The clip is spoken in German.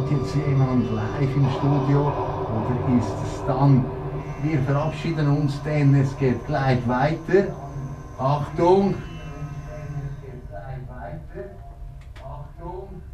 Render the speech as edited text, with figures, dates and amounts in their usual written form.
Kommt jetzt jemand live im Studio oder ist es dann? Wir verabschieden uns, denn es geht gleich weiter. Achtung! Es geht gleich weiter. Achtung!